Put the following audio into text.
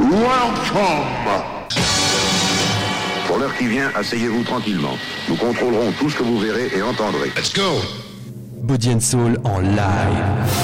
Welcome. Pour l'heure qui vient, asseyez-vous tranquillement. Nous contrôlerons tout ce que vous verrez et entendrez. Let's go. Body and Soul en live.